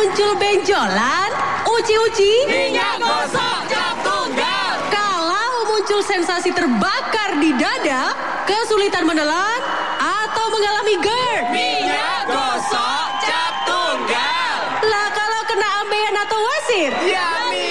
muncul benjolan, uci-uci, minyak gosok cap tunggal. kalau muncul sensasi terbakar di dada, kesulitan menelan, atau mengalami GERD, Minyak gosok cap tunggal. lah kalau kena ambeien atau wasir, Ya minyak